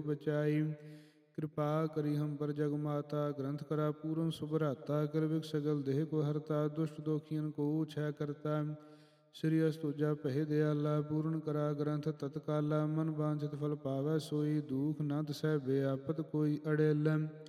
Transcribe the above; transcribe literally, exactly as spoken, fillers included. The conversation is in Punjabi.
ਬਚਾਈ। ਕਿਰਪਾ ਕਰੀ ਹਮ ਪਰ ਜਗ ਮਾਤਾ, ਗ੍ਰੰਥ ਕਰਾ ਪੂਰਨ ਸੁਭਰਾਤਾ। ਕਰ ਵਿਕ ਸਗਲ ਦੇਹ ਕੋ ਹਰਤਾ, ਦੁਸ਼ਟ ਦੋਖੀਨ ਕੋ ਛੈ ਕਰਤਾ। ਸ੍ਰੀ ਅਸਤੁਜਾ ਪਹਿ ਦਿਆਲਾ, ਪੂਰਨ ਕਰਾ ਗ੍ਰੰਥ ਤਤਕਾਲਾ। ਮਨ ਵਾਂਛਿਤ ਫਲ ਪਾਵੈ ਸੋਈ, ਦੂਖ ਨਾ ਤਿਸੈ ਬੇਆਪਤ ਕੋਈ ਅੜੇਲ।